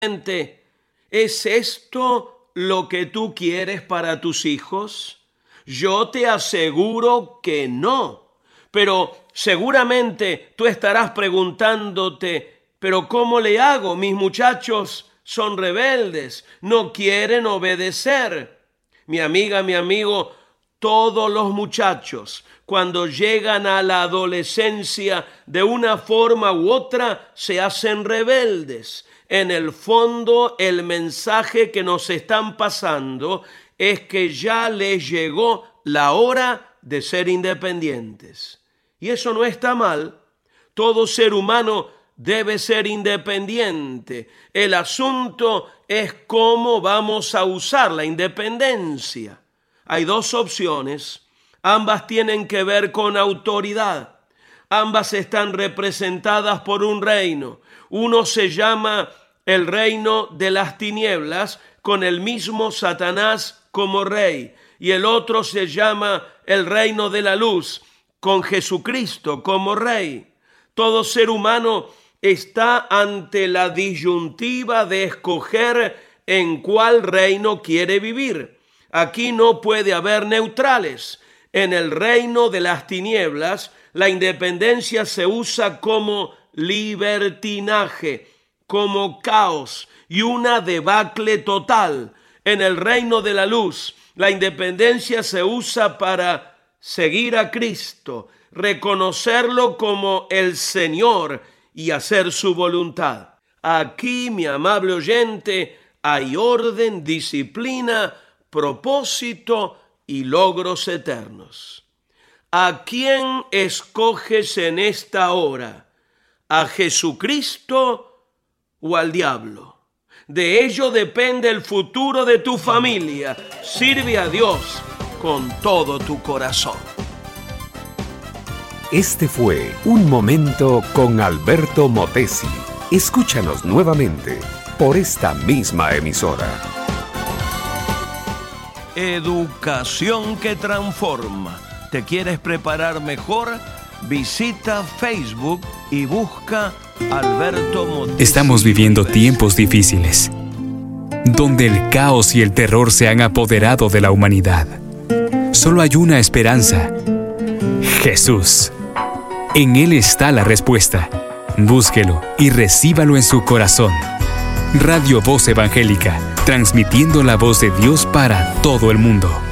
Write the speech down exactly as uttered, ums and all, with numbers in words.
¿Es esto lo que tú quieres para tus hijos? Yo te aseguro que no. Pero seguramente tú estarás preguntándote, ¿pero cómo le hago? Mis muchachos son rebeldes, no quieren obedecer. Mi amiga, mi amigo, todos los muchachos, cuando llegan a la adolescencia, de una forma u otra, se hacen rebeldes. En el fondo, el mensaje que nos están pasando es que ya les llegó la hora de ser independientes. Y eso no está mal. Todo ser humano debe ser independiente. El asunto es cómo vamos a usar la independencia. Hay dos opciones. Ambas tienen que ver con autoridad. Ambas están representadas por un reino. Uno se llama el reino de las tinieblas, con el mismo Satanás como rey. Y el otro se llama el reino de la luz, con Jesucristo como rey. Todo ser humano está ante la disyuntiva de escoger en cuál reino quiere vivir. Aquí no puede haber neutrales. En el reino de las tinieblas, la independencia se usa como libertinaje, como caos y una debacle total. En el reino de la luz, la independencia se usa para seguir a Cristo, reconocerlo como el Señor y hacer su voluntad. Aquí, mi amable oyente, hay orden, disciplina, propósito y logros eternos. ¿A quién escoges en esta hora? ¿A Jesucristo o al diablo? De ello depende el futuro de tu familia. Sirve a Dios con todo tu corazón. Este fue Un Momento con Alberto Motesi. Escúchanos nuevamente por esta misma emisora. Educación que transforma. ¿Te quieres preparar mejor? Visita Facebook y busca Alberto Motesi. Estamos viviendo tiempos difíciles, donde el caos y el terror se han apoderado de la humanidad. Solo hay una esperanza: Jesús. En Él está la respuesta. Búsquelo y recíbalo en su corazón. Radio Voz Evangélica, transmitiendo la voz de Dios para todo el mundo.